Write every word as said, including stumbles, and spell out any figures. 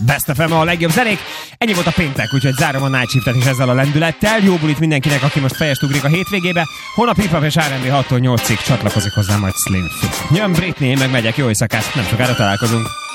Best ef em a legjobb zenék. Ennyi volt a péntek, úgyhogy zárom a Night Shiftet is ezzel a lendülettel. Jó bulit mindenkinek, aki most fejest ugrik a hétvégébe. Holnap hip-hop és er end bé hattól nyolcig csatlakozik hozzá majd Slim Fit. Jön Britney, én meg megyek, jó éjszakát, nem sokára találkozunk.